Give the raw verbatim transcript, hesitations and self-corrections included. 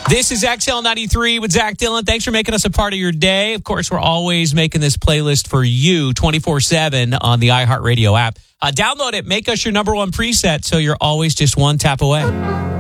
This is X L ninety-three with Zach Dillon. Thanks for making us a part of your day. Of course, we're always making this playlist for you twenty-four seven on the iHeartRadio app. Uh, download it. Make us your number one preset so you're always just one tap away.